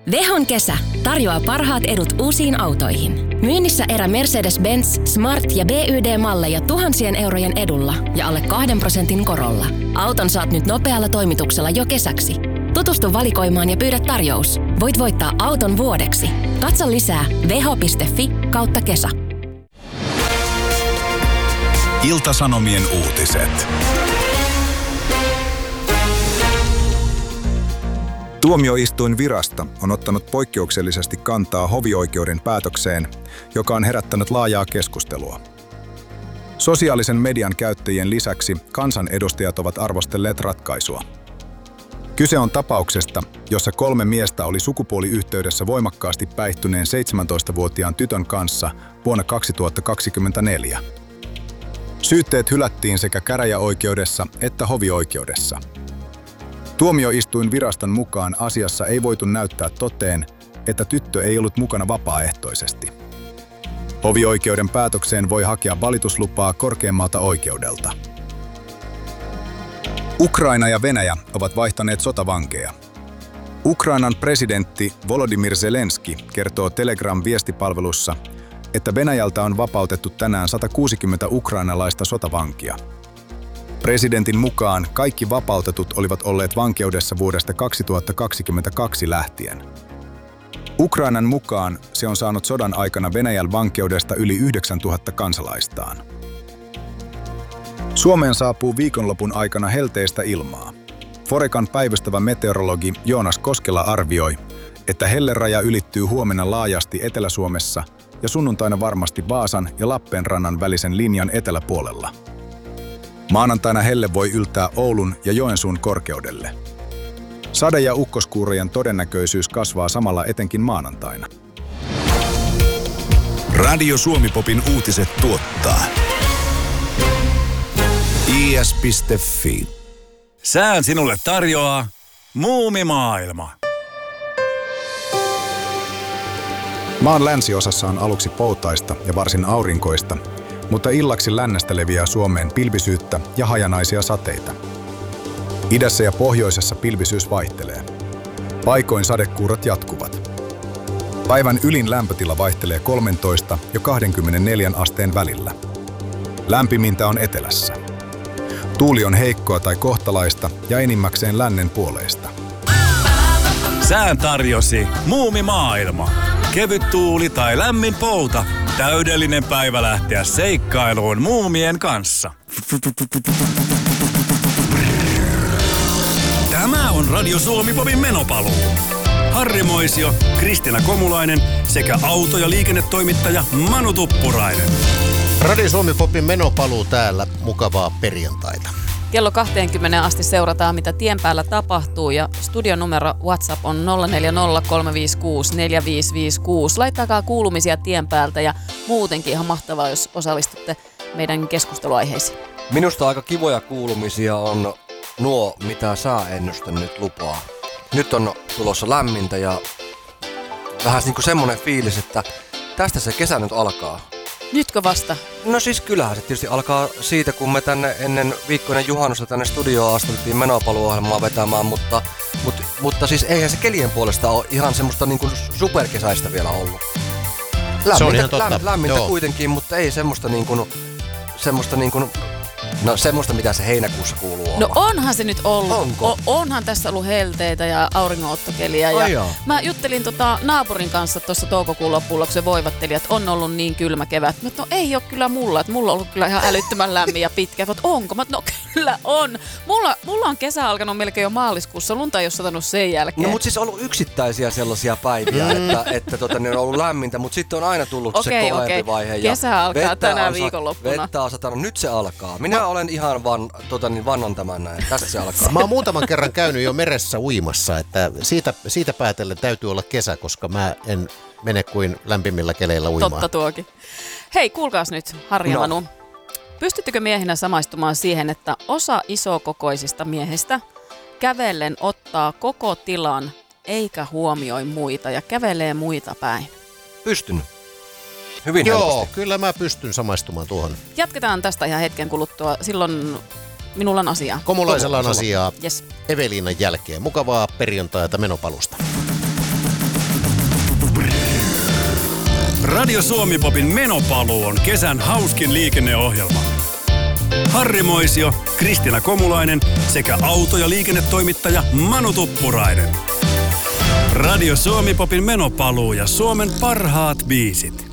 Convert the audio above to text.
Vehon kesä tarjoaa parhaat edut uusiin autoihin. Myynnissä erä Mercedes-Benz, Smart ja BYD-malleja tuhansien eurojen edulla ja alle 2% korolla. Auton saat nyt nopealla toimituksella jo kesäksi. Tutustu valikoimaan ja pyydä tarjous. Voit voittaa auton vuodeksi. Katso lisää veho.fi/kesä. Ilta-Sanomien uutiset. Tuomioistuinvirasto on ottanut poikkeuksellisesti kantaa hovioikeuden päätökseen, joka on herättänyt laajaa keskustelua. Sosiaalisen median käyttäjien lisäksi kansanedustajat ovat arvostelleet ratkaisua. Kyse on tapauksesta, jossa 3 miestä oli sukupuoliyhteydessä voimakkaasti päihtyneen 17-vuotiaan tytön kanssa vuonna 2024. Syytteet hylättiin sekä käräjäoikeudessa että hovioikeudessa. Tuomioistuinviraston mukaan asiassa ei voitu näyttää toteen, että tyttö ei ollut mukana vapaaehtoisesti. Hovioikeuden päätökseen voi hakea valituslupaa korkeimmalta oikeudelta. Ukraina ja Venäjä ovat vaihtaneet sotavankeja. Ukrainan presidentti Volodymyr Zelenski kertoo Telegram-viestipalvelussa, että Venäjältä on vapautettu tänään 160 ukrainalaista sotavankia. Presidentin mukaan kaikki vapautetut olivat olleet vankeudessa vuodesta 2022 lähtien. Ukrainan mukaan se on saanut sodan aikana Venäjän vankeudesta yli 9000 kansalaistaan. Suomeen saapuu viikonlopun aikana helteistä ilmaa. Forecan päivystävä meteorologi Joonas Koskela arvioi, että helleraja ylittyy huomenna laajasti Etelä-Suomessa ja sunnuntaina varmasti Vaasan ja Lappeenrannan välisen linjan eteläpuolella. Maanantaina helle voi yltää Oulun ja Joensuun korkeudelle. Sade- ja ukkoskuurojen todennäköisyys kasvaa samalla etenkin maanantaina. Radio Suomi-popin uutiset tuottaa is.fi. Sään sinulle tarjoaa Muumimaailma. Maan länsiosassa on aluksi poutaista ja varsin aurinkoista, mutta illaksi lännestä leviää Suomeen pilvisyyttä ja hajanaisia sateita. Idässä ja pohjoisessa pilvisyys vaihtelee. Paikoin sadekuurat jatkuvat. Päivän ylin lämpötila vaihtelee 13 ja 24 asteen välillä. Lämpimintä on etelässä. Tuuli on heikkoa tai kohtalaista ja enimmäkseen lännen puoleista. Sään tarjosi Muumimaailma. Kevyt tuuli tai lämmin pouta. Täydellinen päivä lähteä seikkailuun muumien kanssa. Tämä on Radio Suomi-popin menopaluu. Harri Moisio, Kristina Komulainen sekä auto- ja liikennetoimittaja Manu Tuppurainen. Radio Suomi-popin menopaluu täällä. Mukavaa perjantaita. Kello 20 asti seurataan, mitä tien päällä tapahtuu, ja studionumero WhatsApp on 0403564556. Laittakaa kuulumisia tien päältä ja muutenkin ihan mahtavaa, jos osallistutte meidän keskusteluaiheisiin. Minusta aika kivoja kuulumisia on nuo, mitä sääennuste nyt lupaa. Nyt on tulossa lämmintä ja vähän niin kuin semmoinen fiilis, että tästä se kesä nyt alkaa. Nytkö vasta? No siis kyllähän se tietysti alkaa siitä, kun me tänne ennen viikkoinen juhannusta tänne studioon astuttiin menopaluohjelmaa vetämään, mutta siis eihän se kelien puolesta ole ihan semmoista niin kuin superkesäistä vielä ollut. Se on ihan totta. Lämmintä kuitenkin, mutta ei semmoista niin kuin no semmoista, mitä se heinäkuussa kuuluu olla. No onhan se nyt ollut. Onko? Onhan tässä ollut helteitä ja auringonottokeliä. Ja mä juttelin naapurin kanssa tuossa toukokuun lopulla, kun se voivatteli, että on ollut niin kylmä kevät. Mutta no ei ole kyllä mulla. Että mulla on ollut kyllä ihan älyttömän lämmin ja pitkä. Mutta onko? No kyllä on. Mulla on kesä alkanut melkein jo maaliskuussa. Lunta ei ole satanut sen jälkeen. No mutta siis on ollut yksittäisiä sellaisia päiviä, että ne on ollut lämmintä. Mutta sitten on aina tullut se kovempi vaihe. Kesä alkaa tänään viikonloppuna. Vettä on satanut. Nyt se alkaa. Minä olen ihan vannon tämän näin. Tästä se alkaa. Mä oon muutaman kerran käynyt jo meressä uimassa, että siitä päätellen täytyy olla kesä, koska mä en mene kuin lämpimillä keleillä uimaan. Totta tuokin. Hei, kuulkaas nyt, Harri ja Manu. Pystyttekö miehinä samaistumaan siihen, että osa isokokoisista miehistä kävellen ottaa koko tilan eikä huomioi muita ja kävelee muita päin? Pystyn. Hyvin Joo, helposti. kyllä mä pystyn samaistumaan tuohon. Jatketaan tästä ihan hetken kuluttua. Silloin minulla on asiaa. Komulaisella on asiaa Yes. Eveliinan jälkeen. Mukavaa perjantaita menopalusta. Radio Suomi-popin menopaluu on kesän hauskin liikenneohjelma. Harri Moisio, Kristina Komulainen sekä auto- ja liikennetoimittaja Manu Tuppurainen. Radio Suomi-popin menopaluu ja Suomen parhaat biisit.